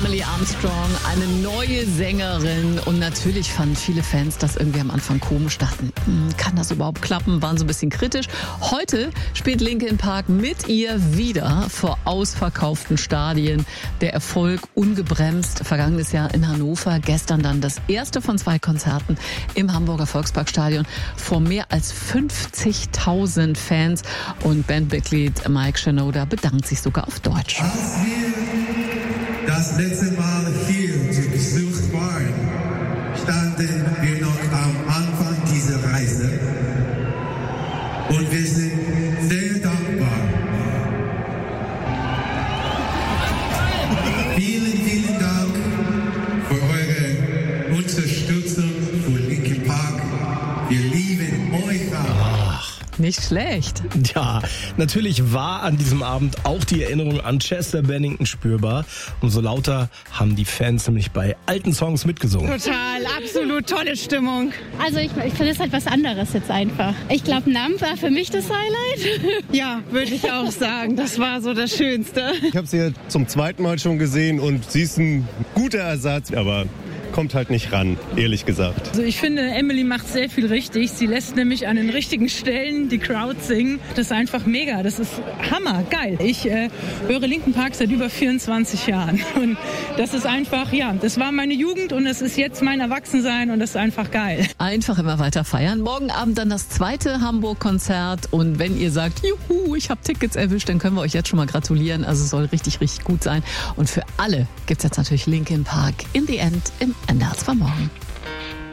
Emily Armstrong, eine neue Sängerin. Und natürlich fanden viele Fans das irgendwie am Anfang komisch, dachten, kann das überhaupt klappen, waren so ein bisschen kritisch. Heute spielt Linkin Park mit ihr wieder vor ausverkauften Stadien. Der Erfolg ungebremst. Vergangenes Jahr in Hannover, gestern dann das erste von 2 Konzerten im Hamburger Volksparkstadion vor mehr als 50.000 Fans. Und Bandmitglied Mike Shinoda bedankt sich sogar auf Deutsch. Als wir das letzte Mal hier zu Besuch waren, standen wir noch am Anfang dieser Reise und wir sind sehr dankbar. Vielen Dank für eure Unterstützung für Linkin Park. Wir lieben euch alle. Nicht schlecht. Ja, natürlich war an diesem Abend auch die Erinnerung an Chester Bennington spürbar. Umso lauter haben die Fans nämlich bei alten Songs mitgesungen. Total, absolut tolle Stimmung. Also ich finde es halt was anderes jetzt einfach. Ich glaube, Numb war für mich das Highlight. Ja, würde ich auch sagen. Das war so das Schönste. Ich habe sie ja zum zweiten Mal schon gesehen und sie ist ein guter Ersatz, aber kommt halt nicht ran, ehrlich gesagt. Also ich finde, Emily macht sehr viel richtig. Sie lässt nämlich an den richtigen Stellen die Crowd singen. Das ist einfach mega. Das ist hammergeil. Ich höre Linkin Park seit über 24 Jahren. Und das ist einfach, ja, das war meine Jugend und das ist jetzt mein Erwachsensein und das ist einfach geil. Einfach immer weiter feiern. Morgen Abend dann das 2. Hamburg-Konzert. Und wenn ihr sagt, juhu, ich habe Tickets erwischt, dann können wir euch jetzt schon mal gratulieren. Also es soll richtig, richtig gut sein. Und für alle gibt's jetzt natürlich Linkin Park in the End im NDR 2 Morgen.